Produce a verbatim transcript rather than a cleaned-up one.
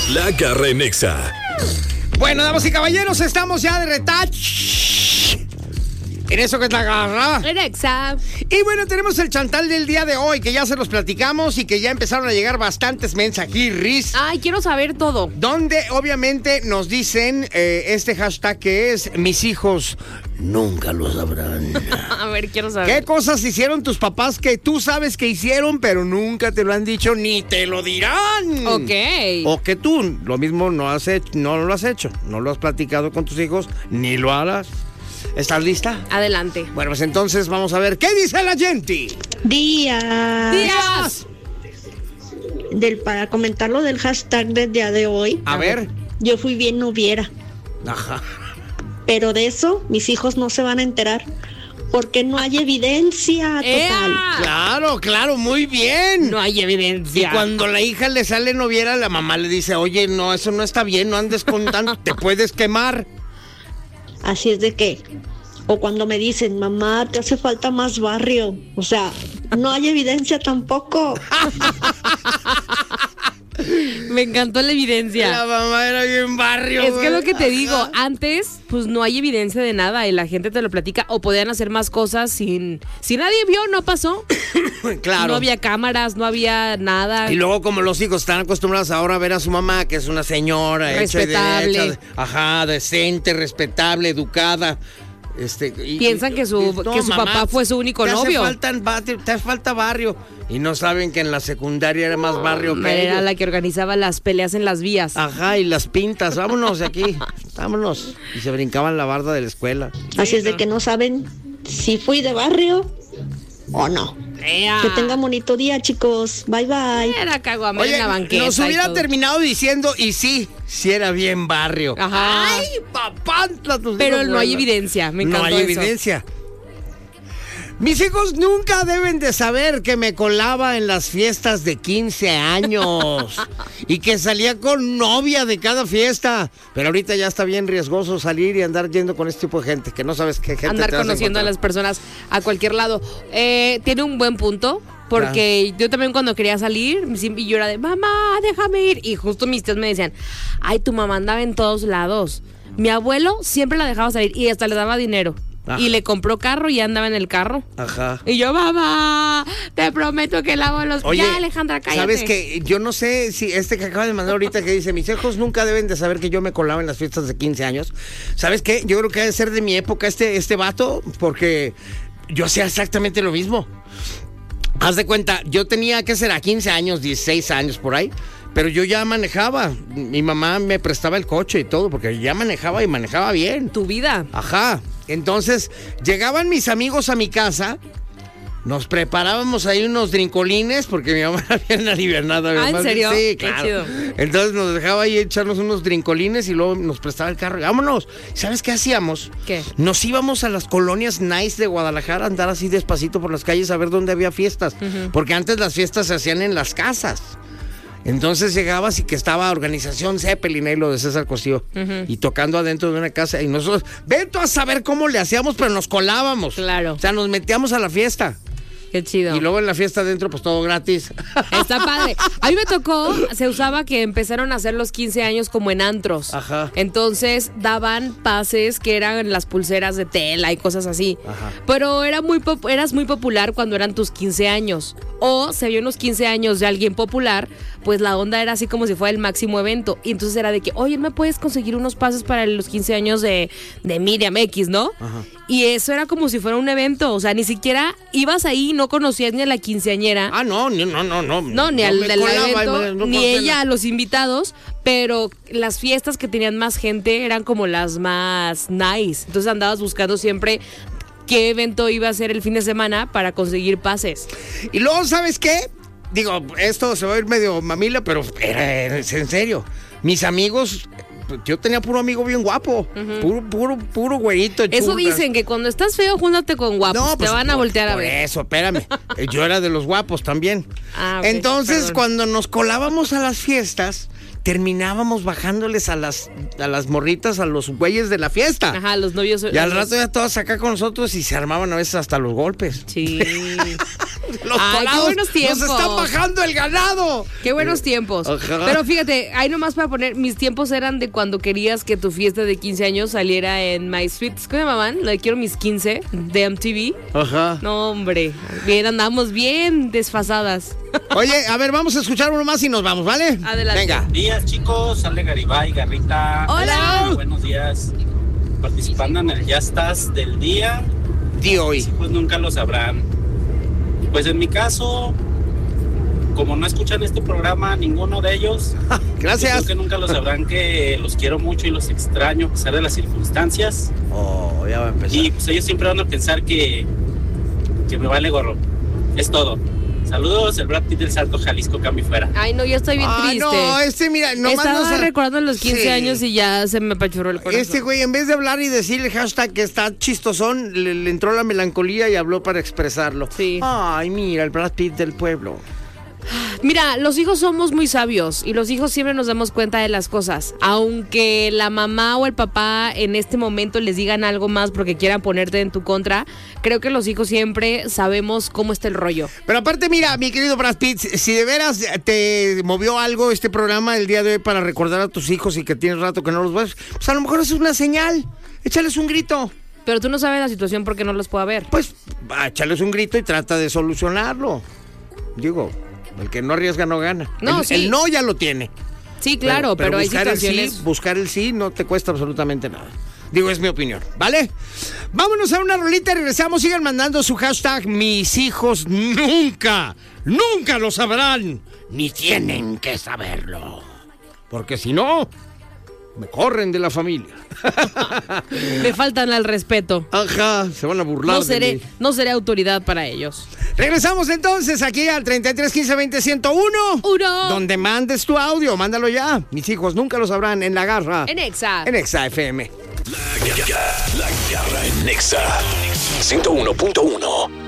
La Garra en Exa. Bueno, damas y caballeros, estamos ya de retach en eso que es la Garra en Exa. Y bueno, tenemos el chantal del día de hoy, que ya se los platicamos y que ya empezaron a llegar bastantes mensajes. Ay, quiero saber todo. Donde obviamente nos dicen eh, este hashtag que es: mis hijos nunca lo sabrán. A ver, quiero saber. ¿Qué cosas hicieron tus papás que tú sabes que hicieron, pero nunca te lo han dicho ni te lo dirán? Ok. O que tú lo mismo no, has hecho, no lo has hecho, no lo has platicado con tus hijos, ni lo harás. ¿Estás lista? Adelante. Bueno, pues entonces vamos a ver qué dice la gente. Días. Días. Del, para comentar lo del hashtag del día de hoy. A ver. Yo fui bien noviera. Ajá. Pero de eso mis hijos no se van a enterar. Porque no hay evidencia total. ¡Ea! Claro, claro, muy bien. No hay evidencia. Y cuando la hija le sale noviera, la mamá le dice: oye, no, eso no está bien, no andes con tanto, te puedes quemar. Así es de que, o cuando me dicen, mamá, te hace falta más barrio. O sea, no hay evidencia tampoco. Me encantó la evidencia. La mamá era bien barrio. Es que güey. lo que te Ajá. digo, antes pues no hay evidencia de nada y la gente te lo platica, o podían hacer más cosas sin... Si nadie vio, no pasó. Claro. No había cámaras, no había nada. Y luego, como los hijos están acostumbrados ahora a ver a su mamá, que es una señora Respetable. hecha y derecha, ajá, decente, respetable, educada. Este, y, Piensan que su, y- no, que su mamá, papá fue su único te hace novio. falta, te, te hace falta barrio. Y no saben que en la secundaria era más barrio que Era ellos. la que organizaba las peleas en las vías. Ajá, y las pintas, vámonos de aquí, vámonos. Y se brincaban la barda de la escuela. Así es de que no saben si fui de barrio o no. Ea. Que tengan bonito día, chicos. Bye, bye. Era caguamera Oye, en la banqueta. nos y hubiera todo. terminado diciendo, y sí, sí era bien barrio. Ajá. Ay, papantla, tus Pero hijos, no hay bueno. evidencia, me encantó No hay eso. evidencia. Mis hijos nunca deben de saber que me colaba en las fiestas de quince años y que salía con novia de cada fiesta. Pero ahorita ya está bien riesgoso salir y andar yendo con este tipo de gente, que no sabes qué gente Andar te vas conociendo a encontrar. las personas a cualquier lado. Eh, tiene un buen punto, porque yo también cuando quería salir, siempre yo era de, mamá, déjame ir. Y justo mis tíos me decían, ay, tu mamá andaba en todos lados. Mi abuelo siempre la dejaba salir y hasta le daba dinero. Ajá. Y le compró carro y andaba en el carro. Ajá. Y yo, mamá, te prometo que lavo los... Oye, ya, Alejandra, cállate. ¿sabes qué? Yo no sé si este que acaba de mandar ahorita que dice, mis hijos nunca deben de saber que yo me colaba en las fiestas de quince años. ¿Sabes qué? Yo creo que debe ser de mi época este, este vato, porque yo hacía exactamente lo mismo. Haz de cuenta, yo tenía, ¿qué será? quince años, dieciséis años por ahí. Pero yo ya manejaba. Mi mamá me prestaba el coche y todo, porque ya manejaba y manejaba bien. Tu vida. Ajá. Entonces, llegaban mis amigos a mi casa, nos preparábamos ahí unos drincolines, porque mi mamá era bien alivianada. mi Ah, ¿en mamá- serio? Sí, Qué claro. chido. Entonces nos dejaba ahí echarnos unos drincolines y luego nos prestaba el carro. Vámonos. ¿Sabes qué hacíamos? ¿Qué? Nos íbamos a las colonias nice de Guadalajara a andar así despacito por las calles a ver dónde había fiestas. Porque antes las fiestas se hacían en las casas. Entonces llegabas y que estaba Organización Zeppelin, ahí lo de César Cosío, y tocando adentro de una casa. Y nosotros, vete a saber cómo le hacíamos, pero nos colábamos. Claro. O sea, nos metíamos a la fiesta. Qué chido. Y luego en la fiesta adentro, pues todo gratis. Está padre. A mí me tocó, se usaba que empezaron a hacer los quince años como en antros. Ajá. Entonces daban pases que eran las pulseras de tela y cosas así. Ajá. Pero era muy pop- eras muy popular cuando eran tus quince años. O se vio unos quince años de alguien popular, pues la onda era así como si fuera el máximo evento. Y entonces era de que, oye, ¿me puedes conseguir unos pases para los quince años de, de Miriam X, no? Ajá. Y eso era como si fuera un evento. O sea, ni siquiera ibas ahí y no conocías ni a la quinceañera. Ah, no, ni- no, no, no. No, ni Yo al me del colaba y evento, me- no ni conocía ella nada. a los invitados, pero las fiestas que tenían más gente eran como las más nice. Entonces andabas buscando siempre qué evento iba a ser el fin de semana para conseguir pases. Y luego, ¿sabes qué? Digo, esto se va a ir medio mamila, pero era es en serio. Mis amigos, yo tenía puro amigo bien guapo. Puro, puro, puro güerito. Eso churras. dicen, que cuando estás feo, júntate con guapos, te pues, van a por- voltear a por ver. eso, espérame. Yo era de los guapos también. Ah, ok, Entonces, perdón. cuando nos colábamos a las fiestas, terminábamos bajándoles a las, a las morritas, a los güeyes de la fiesta. Ajá, los novios. Y al los- rato ya todas acá con nosotros y se armaban a veces hasta los golpes. Sí. Los Ay, qué colados buenos tiempos. nos están bajando el ganado. Qué buenos tiempos. Ajá. Pero fíjate, ahí nomás para poner, mis tiempos eran de cuando querías que tu fiesta de quince años saliera en My Sweet, ¿cómo se llamaban? Lo de Quiero Mis quince, de M T V. Ajá. No, hombre, bien, andamos bien desfasadas. Oye, a ver, vamos a escuchar uno más y nos vamos, ¿vale? Adelante. Venga. Buenos días, chicos. Sale Garibay, Garrita. Hola. Buenos días. Participando en el Ya Estás del día. De hoy. Pues nunca lo sabrán. Pues en mi caso, como no escuchan este programa, ninguno de ellos. Gracias. Creo que nunca lo sabrán, que los quiero mucho y los extraño a pesar de las circunstancias. Oh, ya va a empezar. Y pues ellos siempre van a pensar que, que me vale gorro. Es todo. Saludos, el Brad Pitt del Salto, Jalisco, cambio fuera. Ay, no, yo estoy bien Ah, triste. no, este, mira, nomás Estaba no se- recordando los quince Sí. años y ya se me apachurró el corazón. Este güey, en vez de hablar y decir el hashtag que está chistosón, le, le entró la melancolía y habló para expresarlo. Sí. Ay, mira, el Brad Pitt del pueblo. Mira, los hijos somos muy sabios y los hijos siempre nos damos cuenta de las cosas. Aunque la mamá o el papá en este momento les digan algo más porque quieran ponerte en tu contra, creo que los hijos siempre sabemos cómo está el rollo. Pero aparte, mira, mi querido Brad Pitt, si de veras te movió algo este programa el día de hoy para recordar a tus hijos y que tienes rato que no los ves, pues a lo mejor es una señal. Échales un grito. Pero tú no sabes la situación porque no los puedo ver. Pues, va, échales un grito y trata de solucionarlo. Digo, el que no arriesga no gana. No, el, sí. el no ya lo tiene. Sí, claro, pero, hay buscar situaciones... el sí, buscar el sí no te cuesta absolutamente nada. Digo, es mi opinión, ¿vale? Vámonos a una rolita y regresamos. Sigan mandando su hashtag. Mis hijos nunca, nunca lo sabrán, ni tienen que saberlo. Porque si no, me corren de la familia. Me faltan al respeto. Ajá, se van a burlar No de seré, mí. no seré autoridad para ellos. Regresamos entonces aquí al treinta y tres quince veinte ciento uno. Uno. Donde mandes tu audio, mándalo ya. Mis hijos nunca lo sabrán en La Garra. En Exa. En Exa F M. La Garra en Nexa ciento uno punto uno.